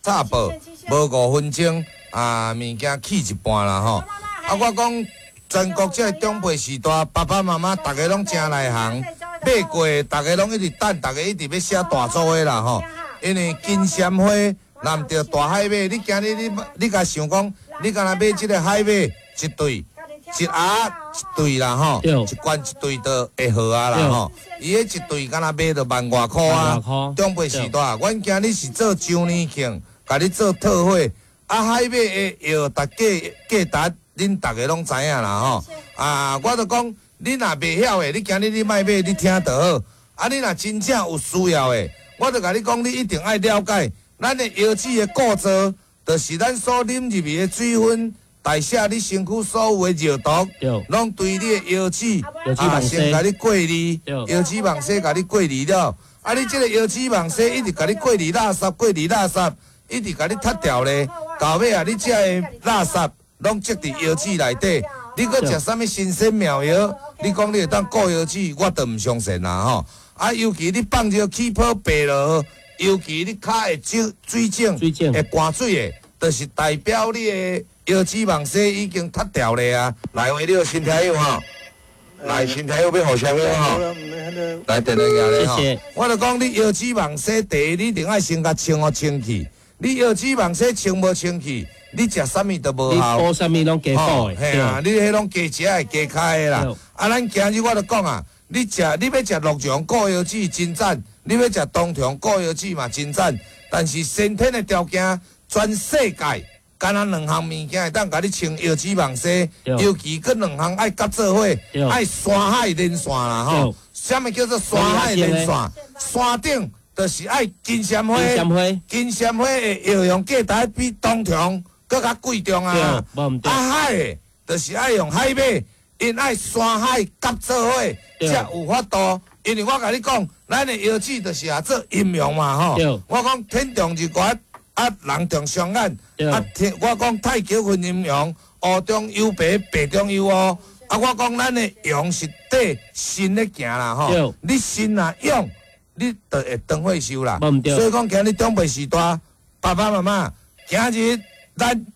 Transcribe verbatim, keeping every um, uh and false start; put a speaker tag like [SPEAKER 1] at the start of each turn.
[SPEAKER 1] 插报，无五分钟啊，物件起一半啦吼。啊，我讲全国这长辈时代，爸爸妈妈大家拢真内行，买过大家拢一直等，大家一直要写大组的啦吼。因为金针花难着大海马，你今日你你甲想讲，你敢若买即个海马一对。一鸭一对啦吼，一罐一对就会好啊啦吼。伊迄一对敢若买着万外箍啊。长辈时代，阮今日是做周年庆，甲你做特惠。啊，海马的药，大价价值，恁大家拢知影啦吼。啊，我著讲，你若袂晓的，你今日你莫买，你听就好。啊，你若真正有需要的，我著甲你讲，你一定爱了解，咱的药剂的构造，就是咱所啉入去的水分。代谢你身躯所有的热毒，拢对你的腰子啊，先甲你过滤，腰子网丝甲你过滤了。啊，你这个腰子网丝一直甲你过滤垃圾，过滤垃圾，一直甲你脱掉咧。到尾啊，你这个垃圾拢积伫腰子内底。你搁食啥物新鲜妙药？你讲你会当顾腰子，我都唔相信啦吼。啊，尤其你放着起泡白落，尤其你骹的水水肿会寒水的，就是代表你的。腰子网丝已经脱掉了啊！来，为你身体好吼，来身体好要互啥物吼？来，电话拿咧吼。我著讲你腰子网丝，第一你一定爱先甲清互清气。你腰子网丝清无清气，你食啥物都无效。
[SPEAKER 2] 你补啥物拢加补的，
[SPEAKER 1] 嘿啊，你迄拢加食的加开的啦。啊，咱今日我著讲啊，你食你要食鹿茸固腰子真赞，你要食冬虫固腰子嘛真赞，但是先天的条件，全世界。干那两项物件会当甲你清腰子网丝，尤其佮两项爱夹做伙，爱山海连线啦吼。啥物叫做山海连线？山顶就是爱金针花，金针花的药用价值比冬虫佮较贵重啊。啊海的，就是爱用海马，因爱山海夹做伙，才有法度。因为我甲你讲，咱的腰子就是啊做阴阳嘛吼。我讲天中日月。啊，人中双眼，啊，我讲太极分阴阳，黑中有白，白中有黑。啊，我讲咱的阳是底心咧行啦吼，你心若勇，你就会长岁寿啦。所以讲今日长辈时代，爸爸妈妈，今日咱